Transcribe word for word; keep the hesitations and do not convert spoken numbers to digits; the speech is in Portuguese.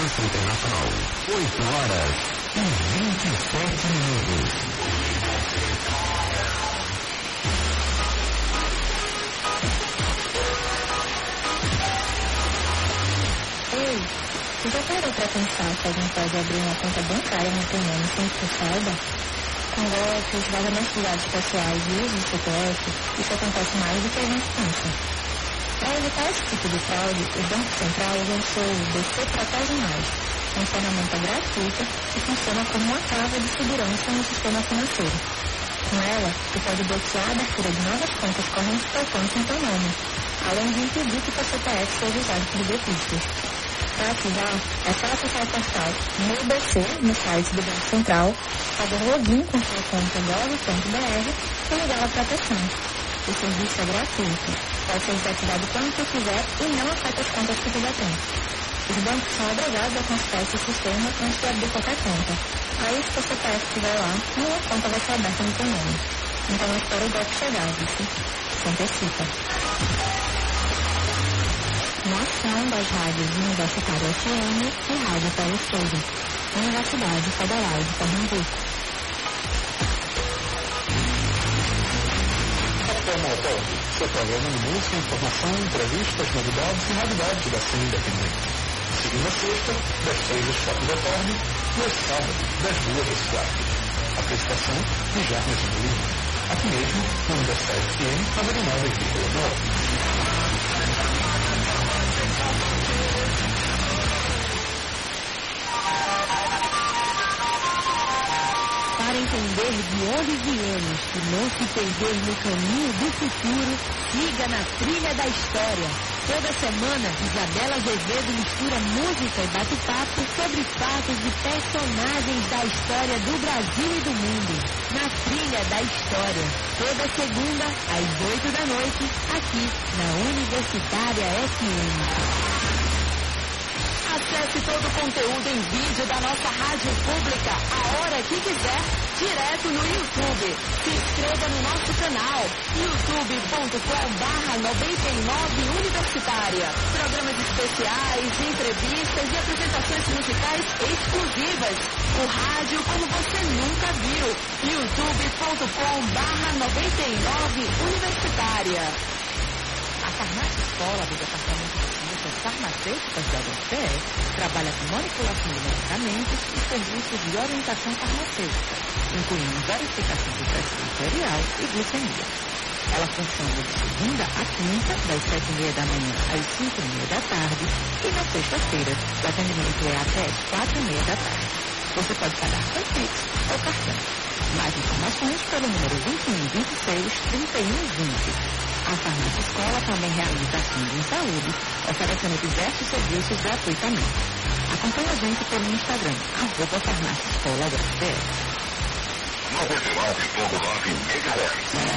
França Internacional. oito horas e vinte e sete minutos. Ei, você já parou pra pensar se alguém pode abrir uma conta bancária no teu nome sem que tu saiba? Com golpes, vazamentos de dados pessoais e uso do C P F, isso acontece mais do que a gente pensa. Para evitar esse tipo de fraude, o Banco Central lançou o B C Protege Mais, uma ferramenta gratuita que funciona como uma trava de segurança no sistema financeiro. Com ela, tu pode bloquear a abertura de novas contas correntes poupança em teu nome, além de impedir que teu C P F seja usado por golpistas. Para ativar, é só acessar o portal Meu B C no site do Banco Central, fazer login com sua conta gov ponto b r e ligar a proteção. O serviço é gratuito, pode ser desativado quando tu quiser e não afeta as contas que tu já tem. Os bancos são obrigados a consultar esse sistema antes de abrir qualquer conta. Aí, se o C P F estiver lá, nenhuma conta vai ser aberta no teu nome. Então, espera o golpe chegar, viu? Se antecipa. Uma ação das rádios Universitária F M e Rádio Telestúdio, Universidade Federal de Pernambuco. Motor, seu programa de música, informação, entrevistas, novidades e novidades da cena independente. Segunda a sexta, das três às quatro da tarde e aos sábados, das duas às quatro. Apresentação de Jarnes Lima. Aqui mesmo, no Universidade F M, noventa e nove vírgula nove. Para entender de onde viemos e não se perder no caminho do futuro, siga na Trilha da História. Toda semana, Isabela Azevedo mistura música e bate-papo sobre fatos e personagens da história do Brasil e do mundo. Na Trilha da História. Toda segunda, às oito da noite, aqui na Universitária F M. Acesse todo o conteúdo em vídeo da nossa rádio pública a hora que quiser, direto no YouTube. Se inscreva no nosso canal, youtube ponto com barra noventa e nove Universitária. Programas especiais, entrevistas e apresentações musicais exclusivas. O rádio como você nunca viu. youtube ponto com barra noventa e nove Universitária. A Farmácia Escola do Departamento de Ciências Farmacêuticas da U F P E trabalha com manipulação de medicamentos e serviços de orientação farmacêutica, incluindo verificação de pressão arterial e glicemia. Ela funciona de segunda a quinta, das sete e meia da manhã às cinco e meia da tarde, e na sexta-feira, o atendimento é até às quatro e meia da tarde. Você pode pagar com Pix ou cartão. Mais informações pelo número vinte e um, vinte e seis, trinta e um, vinte. A Farmácia Escola também realiza ações em saúde, oferecendo diversos serviços gratuitamente. Acompanhe a gente pelo Instagram, arroba Farmácia Escola U F P E. noventa e nove vírgula nove megahertz.